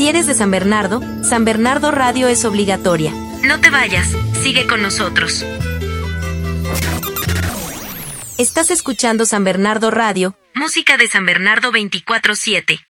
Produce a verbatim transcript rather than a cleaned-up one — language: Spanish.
Si eres de San Bernardo, San Bernardo Radio es obligatoria. No te vayas, sigue con nosotros. Estás escuchando San Bernardo Radio, música de San Bernardo veinticuatro siete.